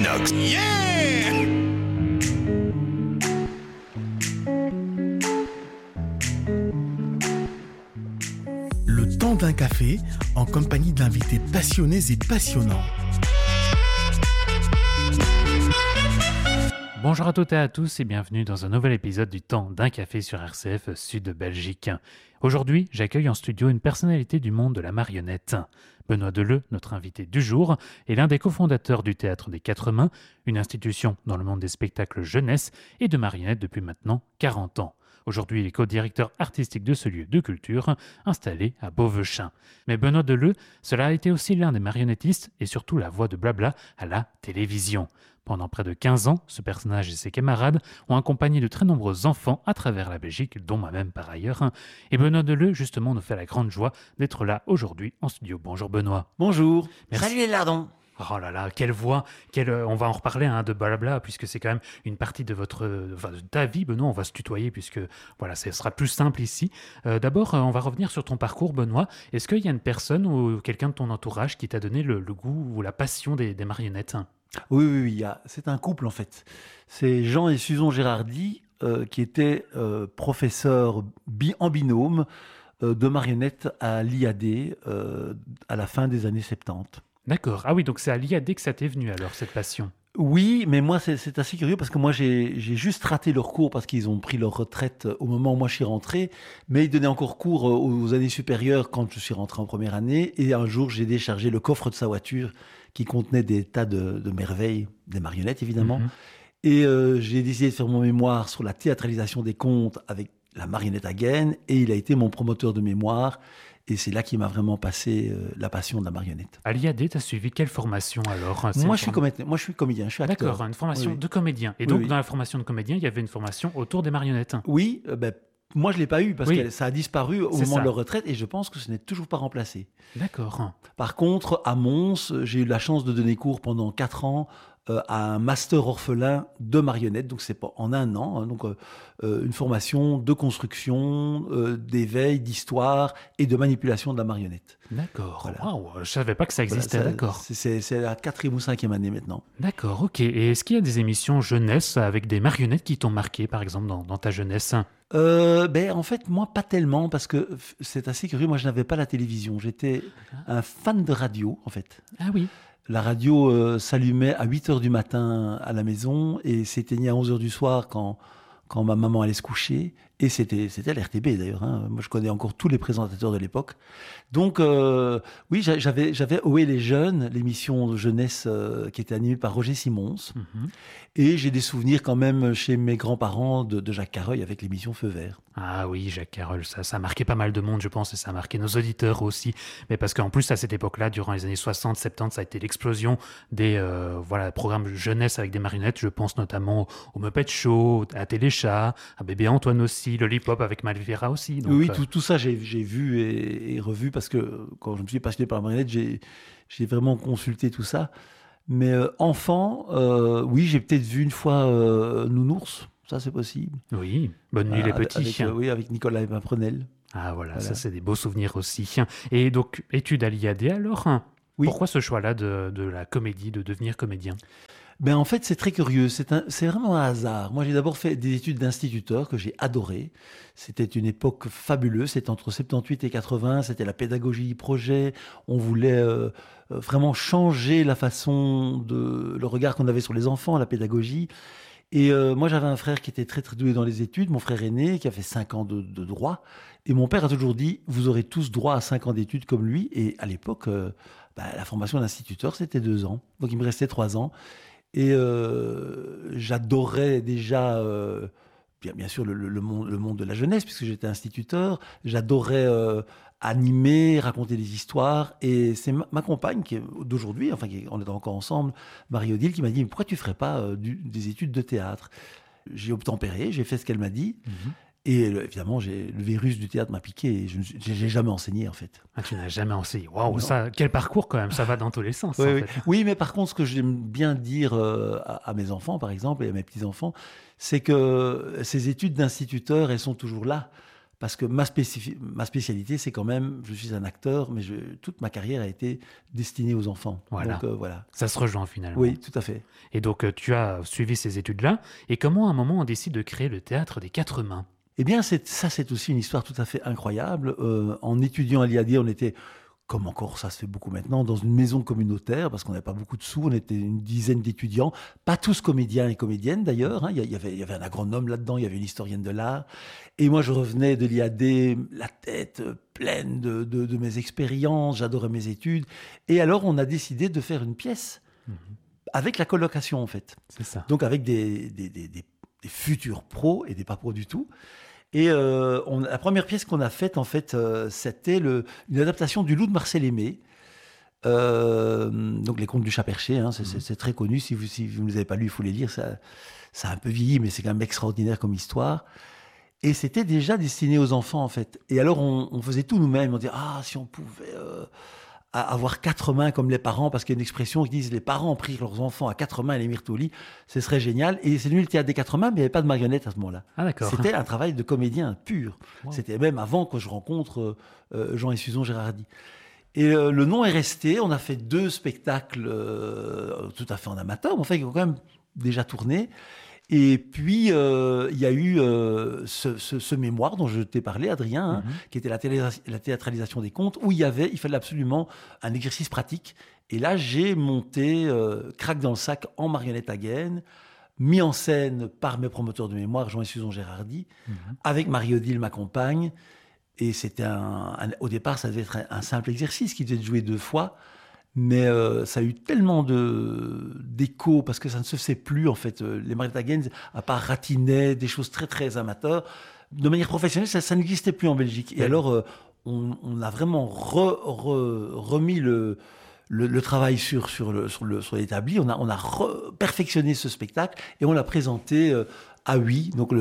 Equinox. Yeah! Le temps d'un café en compagnie d'invités passionnés et passionnants. Bonjour à toutes et à tous et bienvenue dans un nouvel épisode du Temps d'un café sur RCF Sud de Belgique. Aujourd'hui, j'accueille en studio une personnalité du monde de la marionnette. Benoît Deleu, notre invité du jour, est l'un des cofondateurs du Théâtre des Quatre Mains, une institution dans le monde des spectacles jeunesse et de marionnettes depuis maintenant 40 ans. Aujourd'hui, il est co-directeur artistique de ce lieu de culture installé à Beauvechain. Mais Benoît Deleu, cela a été aussi l'un des marionnettistes et surtout la voix de Blabla à la télévision. Pendant près de 15 ans, ce personnage et ses camarades ont accompagné de très nombreux enfants à travers la Belgique, dont moi-même par ailleurs. Et Benoît Deleu, justement, nous fait la grande joie d'être là aujourd'hui en studio. Bonjour Benoît. Bonjour. Merci. Salut les lardons. Oh là là, quelle voix, on va en reparler de Blabla, puisque c'est quand même une partie de de ta vie, Benoît. On va se tutoyer, puisque voilà, ce sera plus simple ici. D'abord, on va revenir sur ton parcours, Benoît. Est-ce qu'il y a une personne ou quelqu'un de ton entourage qui t'a donné le goût ou la passion des marionnettes ? Oui, c'est un couple en fait. C'est Jean et Susan Gérardi qui étaient professeurs en binôme de marionnettes à l'IAD à la fin des années 70. D'accord. Ah oui, donc c'est à l'IAD que ça t'est venu alors, cette passion. Oui, mais moi c'est assez curieux parce que moi j'ai juste raté leur cours parce qu'ils ont pris leur retraite au moment où moi je suis rentré, mais ils donnaient encore cours aux années supérieures quand je suis rentré en première année, et un jour j'ai déchargé le coffre de sa voiture qui contenait des tas de merveilles, des marionnettes évidemment, et j'ai décidé de faire mon mémoire sur la théâtralisation des contes avec la marionnette à gaine, et il a été mon promoteur de mémoire. Et c'est là qu'il m'a vraiment passé la passion de la marionnette. À l'IAD, tu as suivi quelle formation alors ? Moi, je suis comédien, je suis acteur. D'accord, une formation de comédien. Et Oui, donc, oui. Dans la formation de comédien, il y avait une formation autour des marionnettes. Oui, moi, je ne l'ai pas eu parce Oui. que ça a disparu au C'est moment ça. de leur retraite et je pense que ce n'est toujours pas remplacé. D'accord. Par contre, à Mons, j'ai eu la chance de donner cours pendant 4 ans à un master orphelin de marionnettes, donc c'est pas en un an, une formation de construction, d'éveil, d'histoire et de manipulation de la marionnette. D'accord. Voilà. Waouh, je ne savais pas que ça existait, Voilà, d'accord. C'est la 4e ou 5e année maintenant. D'accord, ok. Et est-ce qu'il y a des émissions jeunesse avec des marionnettes qui t'ont marqué, par exemple, dans ta jeunesse ? En fait, moi, pas tellement, parce que c'est assez curieux. Moi, je n'avais pas la télévision. J'étais un fan de radio, en fait. Ah oui. La radio s'allumait à 8h du matin à la maison et s'éteignait à 11h du soir quand ma maman allait se coucher. Et c'était la RTB d'ailleurs. Moi, je connais encore tous les présentateurs de l'époque. Donc, oui, j'avais Ohé les jeunes, l'émission de jeunesse qui était animée par Roger Simons. Et j'ai des souvenirs quand même chez mes grands-parents de Jacques Carreuil avec l'émission Feu Vert. Ah oui, Jacques Carrel, ça a marqué pas mal de monde, je pense, et ça a marqué nos auditeurs aussi. Mais parce qu'en plus, à cette époque-là, durant les années 60, 70, ça a été l'explosion des programmes jeunesse avec des marionnettes. Je pense notamment au Muppet Show, à Téléchat, à Bébé Antoine aussi, Lollipop avec Malvera aussi. Donc, oui, tout ça, j'ai vu et revu parce que quand je me suis passionné par la marionnette, j'ai vraiment consulté tout ça. Mais enfant, oui, j'ai peut-être vu une fois Nounours, ça c'est possible. Oui, Bonne nuit les petits. Avec Nicolas Pimprenel. Ah voilà, ça c'est des beaux souvenirs aussi. Et donc, études à l'IAD alors ? Oui. Pourquoi ce choix-là de la comédie, de devenir comédien ? En fait, c'est très curieux. C'est vraiment un hasard. Moi, j'ai d'abord fait des études d'instituteur que j'ai adoré. C'était une époque fabuleuse. C'était entre 78 et 80. C'était la pédagogie projet. On voulait vraiment changer la façon le regard qu'on avait sur les enfants, la pédagogie. Et moi, j'avais un frère qui était très, très doué dans les études, mon frère aîné, qui a fait 5 ans de droit. Et mon père a toujours dit, vous aurez tous droit à 5 ans d'études comme lui. Et à l'époque, la formation d'instituteur, c'était 2 ans. Donc, il me restait 3 ans. Et j'adorais déjà, bien sûr, le monde de la jeunesse, puisque j'étais instituteur. J'adorais animer, raconter des histoires. Et c'est ma compagne d'aujourd'hui, on est encore ensemble, Marie-Odile, qui m'a dit « Pourquoi tu ne ferais pas des études de théâtre ?» J'ai obtempéré, j'ai fait ce qu'elle m'a dit. Et évidemment, le virus du théâtre m'a piqué et je n'ai jamais enseigné, en fait. Ah, tu n'as jamais enseigné. Waouh, ça, quel parcours quand même, ça va dans tous les sens. Oui, en oui. fait. Oui, mais par contre, ce que j'aime bien dire à mes enfants, par exemple, et à mes petits-enfants, c'est que ces études d'instituteur, elles sont toujours là. parce que ma spécialité, c'est quand même, je suis un acteur, mais toute ma carrière a été destinée aux enfants. Voilà. Donc, voilà. Ça se rejoint finalement. Oui, tout à fait. Et donc, tu as suivi ces études-là. Et comment, à un moment, on décide de créer le théâtre des Quatre Mains? Eh bien, c'est aussi une histoire tout à fait incroyable. En étudiant à l'IAD, on était, comme encore ça se fait beaucoup maintenant, dans une maison communautaire, parce qu'on n'avait pas beaucoup de sous, on était une dizaine d'étudiants, pas tous comédiens et comédiennes d'ailleurs, hein. Il y avait un agronome là-dedans, il y avait une historienne de l'art, et moi je revenais de l'IAD, la tête pleine de mes expériences, j'adorais mes études, et alors on a décidé de faire une pièce, avec la colocation en fait. C'est ça. Donc avec des futurs pros et des pas pros du tout. Et la première pièce qu'on a faite, en fait, c'était une adaptation du Loup de Marcel Aimé. Donc les contes du chat perché, hein, c'est très connu. Si vous ne les avez pas lus, il faut les lire. Ça a un peu vieilli, mais c'est quand même extraordinaire comme histoire. Et c'était déjà destiné aux enfants, en fait. Et alors, on faisait tout nous-mêmes. On disait, si on pouvait avoir quatre mains comme les parents, parce qu'il y a une expression qui dit les parents prirent leurs enfants à quatre mains et les mirent au lit, ce serait génial. Et c'est devenu le théâtre des quatre mains, mais il n'y avait pas de marionnettes à ce moment-là. Ah, d'accord. C'était un travail de comédien pur. Wow. C'était même avant que je rencontre Jean et Suzon Gérardi. Et le nom est resté. On a fait 2 spectacles tout à fait en amateur, mais enfin, ils ont quand même déjà tourné. Et puis, il y a eu ce mémoire dont je t'ai parlé, Adrien, hein, qui était la théâtralisation des contes, où il fallait absolument un exercice pratique. Et là, j'ai monté Crac dans le sac en marionnette à gaine, mis en scène par mes promoteurs de mémoire, Jean et Suzon Gérardi, avec Marie-Odile, ma compagne. Et c'était au départ, ça devait être un simple exercice qui devait être joué 2 fois. Mais ça a eu tellement d'écho, parce que ça ne se faisait plus, en fait. Les marionnettes à gaine, à part Ratinet, des choses très, très amateurs, de manière professionnelle, ça n'existait plus en Belgique. Et alors, on a vraiment remis le travail sur l'établi. On a perfectionné ce spectacle et on l'a présenté à Oui, donc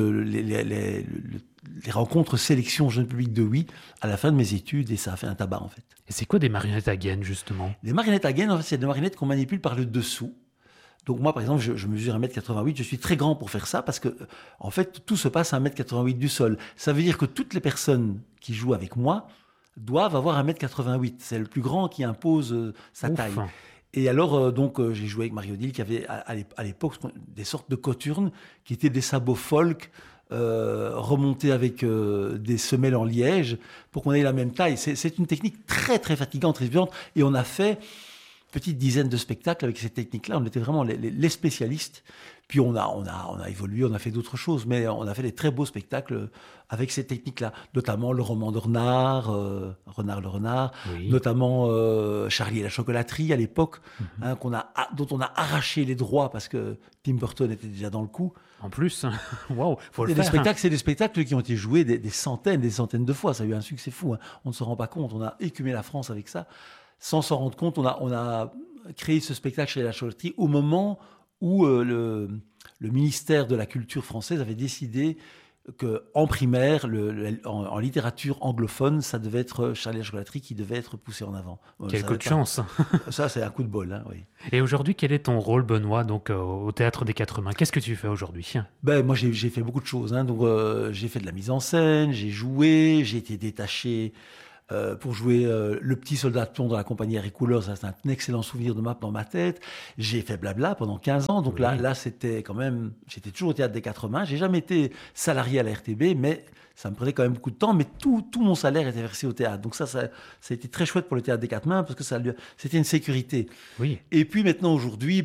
les rencontres sélection jeune public de Oui, à la fin de mes études, et ça a fait un tabac, en fait. Et c'est quoi des marionnettes à gaine, justement? Les marionnettes à gaine, en fait, c'est des marionnettes qu'on manipule par le dessous. Donc moi, par exemple, je mesure 1m88, je suis très grand pour faire ça, parce que, en fait, tout se passe à 1m88 du sol. Ça veut dire que toutes les personnes qui jouent avec moi doivent avoir 1m88. C'est le plus grand qui impose sa taille. Et alors, j'ai joué avec Marie-Odile, qui avait à l'époque des sortes de coturnes, qui étaient des sabots folk, remontés avec des semelles en liège, pour qu'on ait la même taille. C'est une technique très, très fatigante, très violente. Et on a fait petite dizaine de spectacles avec cette technique-là. On était vraiment les spécialistes. Puis on a évolué, on a fait d'autres choses, mais on a fait des très beaux spectacles avec cette technique-là, notamment le roman de Renard, Renard le Renard, oui. Notamment Charlie et la chocolaterie à l'époque, dont on a arraché les droits parce que Tim Burton était déjà dans le coup. En plus, waouh, faut le Et faire. c'est des spectacles qui ont été joués des centaines de fois. Ça a eu un succès fou, hein. On ne se rend pas compte. On a écumé la France avec ça. Sans s'en rendre compte, on a créé ce spectacle chez la chocolaterie au moment où le ministère de la Culture française avait décidé qu'en primaire, en littérature anglophone, ça devait être Charlie et la chocolaterie qui devait être poussé en avant. Quel coup de chance. Ça, c'est un coup de bol, hein, oui. Et aujourd'hui, quel est ton rôle, Benoît, donc au Théâtre des Quatre Mains? Qu'est-ce que tu fais aujourd'hui? Moi, j'ai fait beaucoup de choses, hein. Donc, j'ai fait de la mise en scène, j'ai joué, j'ai été détaché pour jouer le petit soldat de plomb dans la compagnie Harry Couleur. Ça, c'est un excellent souvenir dans ma tête. J'ai fait Blabla pendant 15 ans. Donc oui. là, c'était quand même... J'étais toujours au Théâtre des Quatre Mains. J'ai jamais été salarié à la RTB, mais ça me prenait quand même beaucoup de temps. Mais tout mon salaire était versé au théâtre. Donc ça a été très chouette pour le Théâtre des Quatre Mains, parce que c'était une sécurité. Oui. Et puis maintenant, aujourd'hui,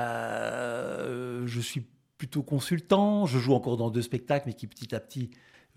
je suis plutôt consultant. Je joue encore dans 2 spectacles, mais qui petit à petit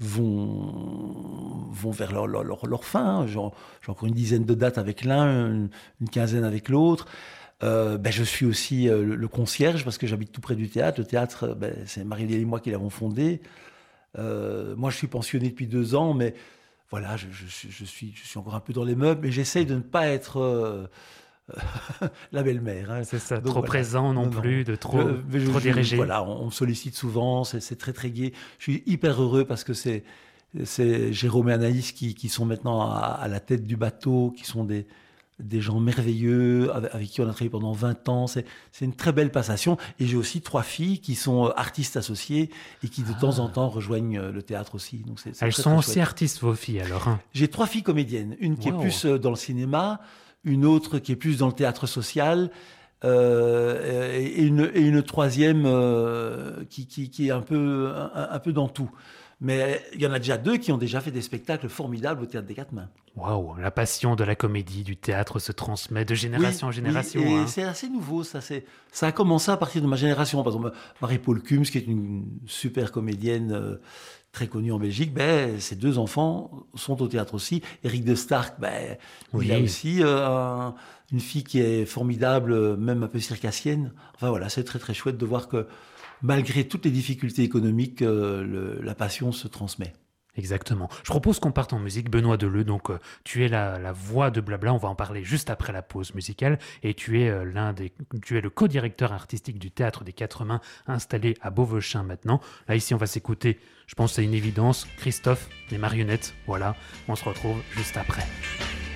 vont vers leur fin. J'ai encore une dizaine de dates avec l'un, une quinzaine avec l'autre. Je suis aussi le concierge, parce que j'habite tout près du théâtre. Le théâtre, c'est Marie-Odile et moi qui l'avons fondé. Moi, je suis pensionné depuis 2 ans, mais voilà, je suis encore un peu dans les meubles, mais j'essaye de ne pas être la belle-mère. Hein. C'est ça, Donc, trop présent non plus, de trop dirigé. Voilà, on me sollicite souvent, c'est très très gai. Je suis hyper heureux parce que c'est Jérôme et Anaïs qui sont maintenant à la tête du bateau, qui sont des des gens merveilleux avec qui on a travaillé pendant 20 ans. C'est une très belle passation. Et j'ai aussi 3 filles qui sont artistes associées et qui de temps en temps rejoignent le théâtre aussi. Donc c'est Elles très, sont très aussi chouette. artistes, vos filles, alors. Hein. J'ai 3 filles comédiennes. Une qui est Wow. plus dans le cinéma, une autre qui est plus dans le théâtre social, et une troisième qui est un peu dans tout. Mais il y en a déjà 2 qui ont déjà fait des spectacles formidables au Théâtre des Quatre Mains. Waouh, la passion de la comédie, du théâtre se transmet de génération en génération. Oui, et hein. c'est assez nouveau. Ça a commencé à partir de ma génération. Par exemple, Marie-Paul Kums, qui est une super comédienne très connue en Belgique, ses 2 enfants sont au théâtre aussi. Éric de Starck, Oui. il a aussi une fille qui est formidable, même un peu circassienne. Enfin voilà, c'est très très chouette de voir que malgré toutes les difficultés économiques, la passion se transmet. Exactement. Je propose qu'on parte en musique. Benoît Deleu, donc tu es la voix de Blabla, on va en parler juste après la pause musicale, et tu es le co-directeur artistique du Théâtre des Quatre Mains, installé à Beauvechin maintenant. Là, ici, on va s'écouter, je pense que c'est une évidence, Christophe, les marionnettes, voilà. On se retrouve juste après.